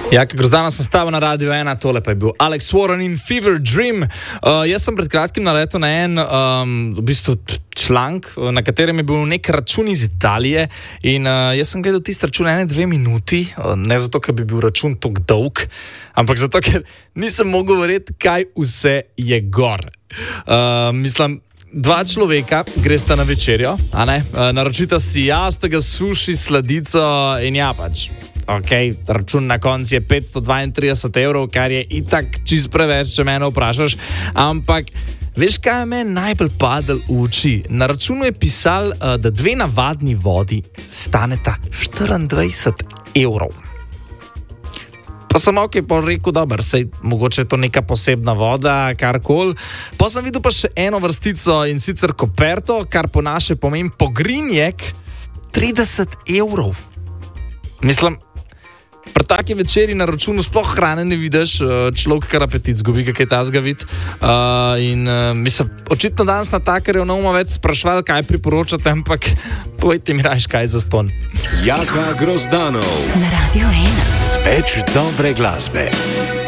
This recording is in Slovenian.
Ja, Grozdana sem stavil na Radio 1, tole pa je bil Alex Warren in Fever Dream. Jaz sem pred kratkim naletel na en v bistvu članek, na katerem je bil nek račun iz Italije in jaz sem gledal tisti račun 1-2 minuti, ne zato, ker bi bil račun tok dolg, ampak zato, ker nisem mogel verjeti, kaj vse je gor. Mislim, 2 človeka gresta na večerjo, a ne? Naročita si jastega suši, sladico in ja pač. Ok, račun na koncu je 532 evrov, kar je itak čist preveč, če mene vprašaš, ampak veš, kaj me najbolj padel v oči? Na računu je pisal, da 2 navadni vodi staneta 24 evrov. Pa sem rekel, dober, sej mogoče je to neka posebna voda, karkoli. Pa sem videl pa še eno vrstico in sicer koperto, kar po naše pomeni pogrinjek 30 evrov. Mislim, pri taki večeri na računu sploh hrane ne vidiš, človek kar apetit zgubi, kaj tazga vid. Mislim, očitno danes na takarjev ne bomo več sprašvali, kaj priporočate, ampak povejte mi rajš, kaj za ston. Jaka Grozdanov na Radio 1 z več dobre glasbe.